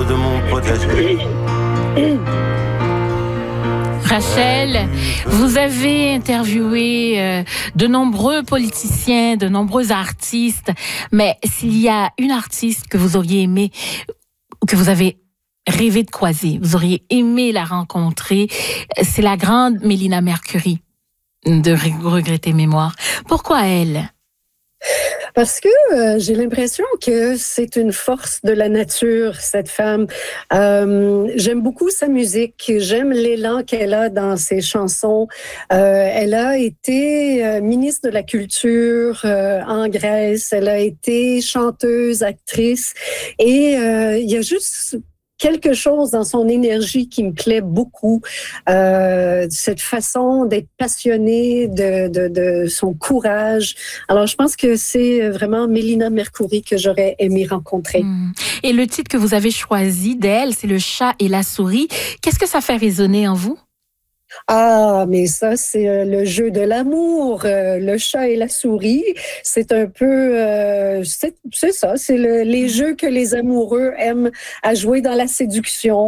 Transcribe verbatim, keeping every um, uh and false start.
l'eau de mon potager. Rachel, vous avez interviewé euh, de nombreux politiciens, de nombreux artistes, mais s'il y a une artiste que vous auriez aimé, ou que vous avez rêvé de croiser, vous auriez aimé la rencontrer, c'est la grande Mélina Mercury de Regretter Mémoire. Pourquoi elle? Parce que euh, j'ai l'impression que c'est une force de la nature, cette femme. Euh, j'aime beaucoup sa musique, j'aime l'élan qu'elle a dans ses chansons. Euh, elle a été euh, ministre de la Culture euh, en Grèce, elle a été chanteuse, actrice, et euh, il y a juste quelque chose dans son énergie qui me plaît beaucoup, euh, cette façon d'être passionnée, de, de, de son courage. Alors, je pense que c'est vraiment Mélina Mercury que j'aurais aimé rencontrer. Mmh. Et le titre que vous avez choisi d'elle, c'est Le chat et la souris. Qu'est-ce que ça fait résonner en vous? Ah, mais ça, c'est euh, le jeu de l'amour, euh, le chat et la souris. C'est un peu, euh, c'est, c'est ça, c'est le, les jeux que les amoureux aiment à jouer dans la séduction.